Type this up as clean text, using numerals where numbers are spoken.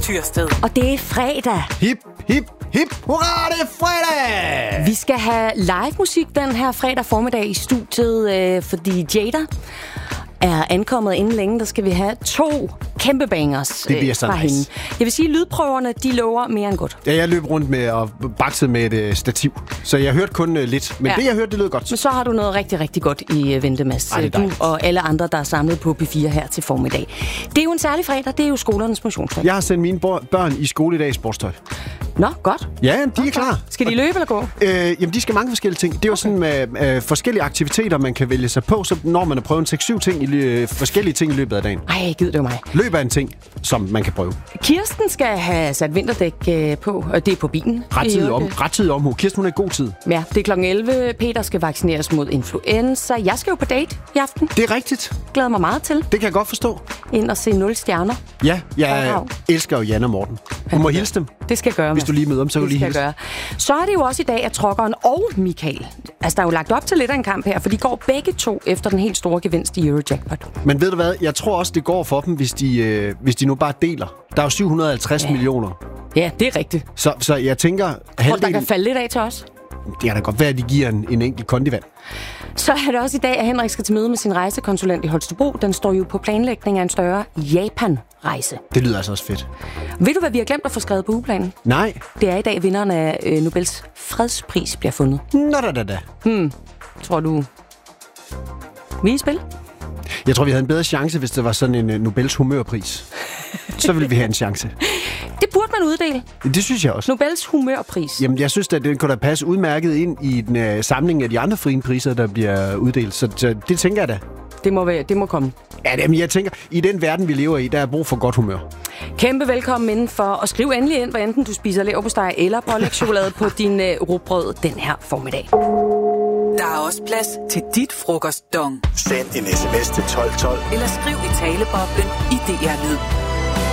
Tyrsted. Og det er fredag. Hip, hip, hip, hurra, det er fredag! Vi skal have live musik den her fredag formiddag i studiet, fordi Jada er ankommet inden længe. Der skal vi have 2 kæmpe bangers fra hende. Jeg vil sige, at lydprøverne, de lover mere end godt. Ja, jeg løb rundt med og baksede med et stativ, så jeg hørte kun lidt. Men det, jeg hørte, det lød godt. Men så har du noget rigtig, rigtig godt i vente, Mads. Du og alle andre, der er samlet på P4 her til formiddag. Det er jo en særlig fredag, det er jo skolernes motionsdag. Jeg har sendt mine børn i skole i dag i sportstøj. Nå, godt. Ja, de er klar. Skal de løbe eller gå? Jamen, de skal mange forskellige ting. Det er jo sådan med forskellige aktiviteter, man kan vælge sig på, så når man har prøvet 6-7 ting forskellige ting i løbet af dagen. Ej, gid det mig. Løb er en ting, som man kan prøve. Kirsten skal have sat vinterdæk på, og det er på bilen. Rettidig omhu. Kirsten, hun er i god tid. Ja, det er klokken 11. Peter skal vaccineres mod influenza. Jeg skal jo på date i aften. Det er rigtigt. Glæder mig meget til. Det kan jeg godt forstå. Ind og se 0 stjerner. Ja, jeg elsker jo Jan og Morten. Du må hilse dem. Det skal jeg gøre. Hvis du lige møder dem, så kan du lige hilse. Så er det jo også i dag, at Trokkeren og Michael, altså der er jo lagt op til lidt af en kamp her, for de går begge 2 efter den helt store gevinst i Eurojackpot. Men ved du hvad, jeg tror også, det går for dem, hvis de nu bare deler. Der er jo 750 millioner. Ja, det er rigtigt. Så jeg tænker... Og der kan falde lidt af til os. Det kan da godt være, at de giver en enkelt kondivand. Så er det også i dag, at Henrik skal til møde med sin rejsekonsulent i Holstebro. Den står jo på planlægning af en større Japan-rejse. Det lyder altså også fedt. Ved du, hvad vi har glemt at få skrevet på ugeplanen? Nej. Det er i dag, vinderen af Nobels fredspris bliver fundet. Nå da. Tror du... Vi er i spil? Jeg tror, vi havde en bedre chance, hvis det var sådan en Nobels humørpris. Så ville vi have en chance. Det burde man uddele. Det synes jeg også. Nobels humørpris. Jamen, jeg synes, at den kunne da passe udmærket ind i den samling af de andre frie priser, der bliver uddelt. Så det tænker jeg da. Det må komme. Ja, men jeg tænker, i den verden, vi lever i, der er brug for godt humør. Kæmpe velkommen indenfor, og skriv endelig ind, hvad enten du spiser leverpostej eller pålægschokolade på din rugbrød den her formiddag. Der er også plads til dit frokostdong. Send en sms til 1212. Eller skriv i taleboblen i DR Lyd.